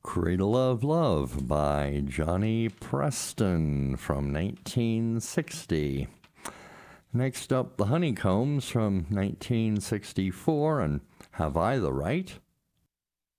Cradle of Love by Johnny Preston from 1960. Next up, The Honeycombs from 1964 and Have I the Right?